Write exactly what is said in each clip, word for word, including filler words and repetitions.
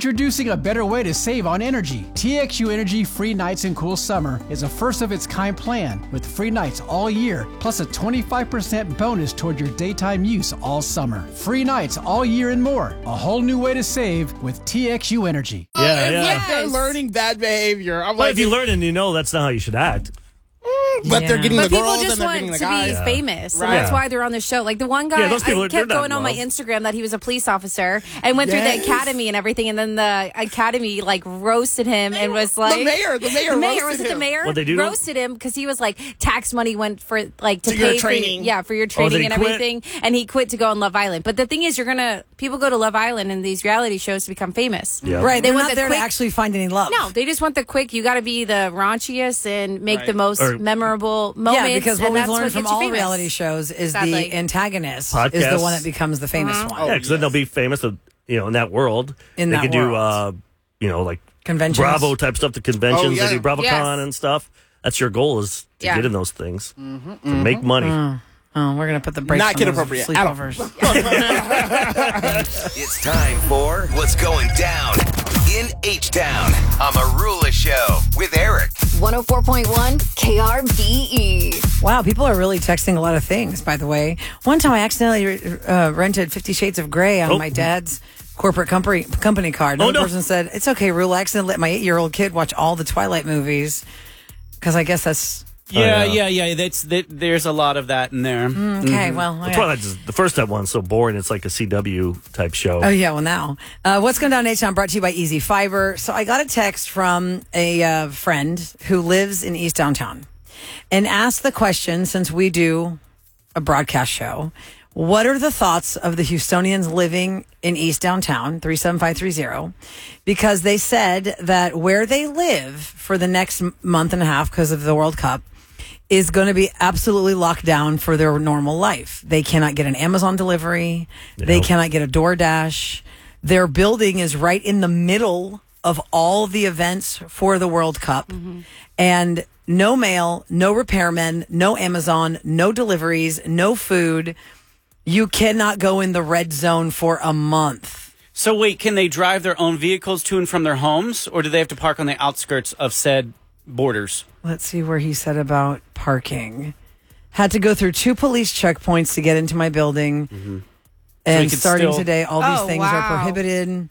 Introducing a better way to save on energy. T X U Energy Free Nights and Cool Summer is a first-of-its-kind plan with free nights all year, plus a twenty-five percent bonus toward your daytime use all summer. Free nights all year and more. A whole new way to save with T X U Energy. Yeah, oh, yeah. Like they're learning bad behavior. I'm Well, like, if you learn and you know, that's not how you should act. but Yeah. they're getting But the people girls just and they're want getting to the guys. be Yeah. famous, and Right. that's Yeah. why they're on the show. Like the one guy, Yeah, those people I are- kept they're not going on my love. Instagram that he was a police officer and went through Yes. the academy and everything, and then the academy like roasted him and was like the mayor, the mayor, the mayor roasted was it the him. mayor What'd they do to him? roasted him because he was like tax money went for like to To pay your for training. yeah for your did training he and quit? everything, and he quit to go on Love Island. But the thing is, you're gonna people go to Love Island and these reality shows to become famous. Yeah. Right. They They're want not the there quick- to actually find any love. No, they just want the quick. You got to be the raunchiest and make Right. the most Or- memorable moments. Yeah, because what and we've that's learned what from gets you all famous. reality shows is Sadly. the antagonist is the Podcasts. one that becomes the famous Uh-huh. one. Yeah, because then they'll be famous, of, you know, in that world. In they that could do, world. uh, you know, like Conventions. Bravo type stuff, the conventions. Oh, yeah. They do BravoCon Yes. and stuff. That's your goal, is to Yeah. get in those things to make money. Oh, we're gonna put the brakes Not on kid those appropriate at all. sleepovers. It's time for What's Going Down in H-Town on Marula Show with Eric. one oh four point one K R B E. Wow, people are really texting a lot of things. By the way, one time I accidentally uh, rented Fifty Shades of Grey on Oh. my dad's corporate company company card. Another Oh, no. person said it's okay, Rule. I accidentally let my eight year old kid watch all the Twilight movies because I guess that's Yeah, Oh, yeah. yeah, yeah. That's that, there's a lot of that in there. okay. Well, The okay. Twilight is the first that one's so boring. It's like a C W type show. Oh, yeah, well, now. Uh, what's going down, H-Town, brought to you by Easy Fiber. So I got a text from a uh, friend who lives in East Downtown and asked the question, since we do a broadcast show, what are the thoughts of the Houstonians living in East Downtown, three seven five three zero? Because they said that where they live for the next m- month and a half because of the World Cup is going to be absolutely locked down for their normal life. They cannot get an Amazon delivery. They Nope. cannot get a DoorDash. Their building is right in the middle of all the events for the World Cup. And no mail, no repairmen, no Amazon, no deliveries, no food. You cannot go in the red zone for a month. So wait, can they drive their own vehicles to and from their homes, or do they have to park on the outskirts of said borders? Let's see where he said about parking. Had to go through two police checkpoints to get into my building. So And he could starting still- today, all these Oh, things are wow. prohibited.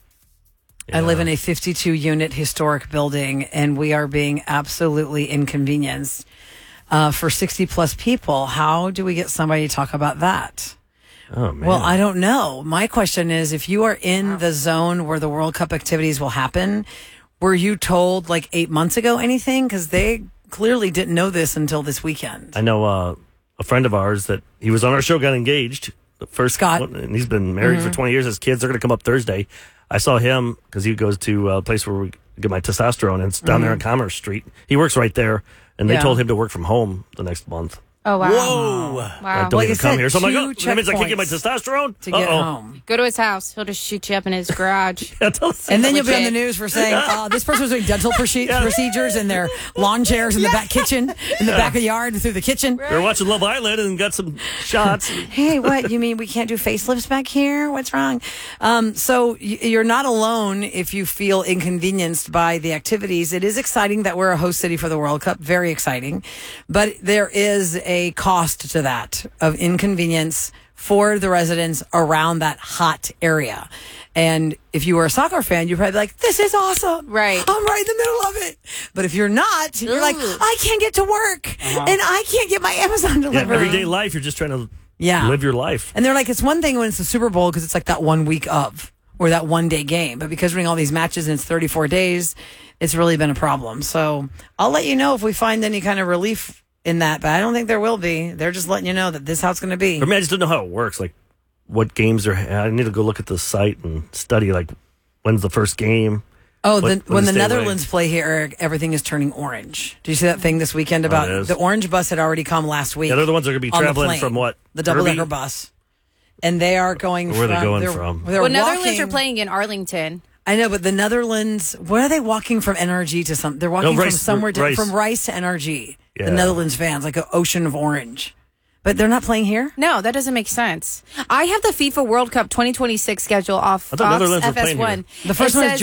I Yeah. live in a fifty-two unit historic building, and we are being absolutely inconvenienced uh, for sixty plus people. How do we get somebody to talk about that? Oh, man. Well, I don't know. My question is, if you are in the zone where the World Cup activities will happen, were you told like eight months ago anything? Because they clearly didn't know this until this weekend. I know uh, a friend of ours that he was on our show, got engaged. The first Scott. one, and he's been married for twenty years. His kids are going to come up Thursday. I saw him because he goes to a place where we get my testosterone, and it's down there on Commerce Street. He works right there, and they Yeah. told him to work from home the next month. Oh wow! Whoa! I Wow! don't Like I even come said, here. So I'm like, oh, two that means I can't get my checkpoints testosterone? to get Uh-oh. home. Go to his house. He'll just shoot you up in his garage. Yeah, tell us. And then you'll be on the Legit. news for saying, uh, this person was doing dental proce- procedures in their lawn chairs in the back kitchen, in the back of the yard, through the kitchen. They're watching Love Island and got some shots. Hey, what? You mean we can't do facelifts back here? What's wrong? Um, so y- you're not alone if you feel inconvenienced by the activities. It is exciting that we're a host city for the World Cup. Very exciting. But there is a cost to that of inconvenience for the residents around that hot area. And if you were a soccer fan, you're probably like, this is awesome. Right. I'm right in the middle of it. But if you're not, you're like, Ugh. I can't get to work and I can't get my Amazon Yeah, delivery. everyday life, you're just trying to Yeah. live your life. And they're like, it's one thing when it's the Super Bowl because it's like that one week of or that one day game. But because we're doing all these matches and it's thirty-four days, it's really been a problem. So I'll let you know if we find any kind of relief in that. But I don't think there will be. They're just letting you know that this is how it's going to be. I mean, I just don't know how it works. Like, what games are. I need to go look at the site and study, like, when's the first game. Oh, What- the, when when they the stay Netherlands play here, everything is turning orange. Did you see that thing this weekend about it is. the orange bus had already come last week? Yeah, they're the ones that are going to be on the traveling plane, from what? The double decker Kirby? bus. And they are going Where are from. they going they're, from? They're Well, Netherlands walking- are playing in Arlington. I know, but the Netherlands, where are they walking from N R G to some? They're walking No, from Rice- somewhere to, Rice. from Rice to N R G. Yeah. The Netherlands fans, like an ocean of orange. But they're not playing here? No, that doesn't make sense. I have the FIFA World Cup twenty twenty-six schedule off I thought Fox Netherlands were playing F S one. here. The first It one is says